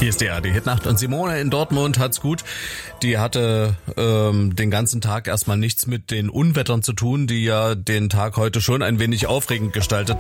Hier ist die ARD Hitnacht und Simone in Dortmund hat's gut. Die hatte den ganzen Tag erstmal nichts mit den Unwettern zu tun, die ja den Tag heute schon ein wenig aufregend gestaltet